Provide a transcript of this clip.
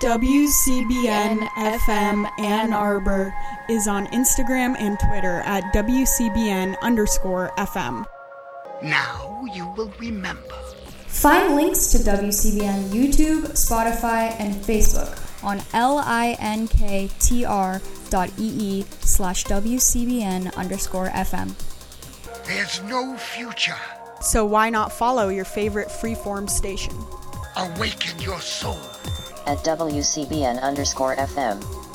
WCBN FM Ann Arbor is on Instagram and Twitter at WCBN_FM. Now you will remember. Find links to WCBN YouTube, Spotify, and Facebook on linktr.ee/WCBN_FM. There's no future. So why not follow your favorite freeform station? Awaken your soul at WCBN_FM.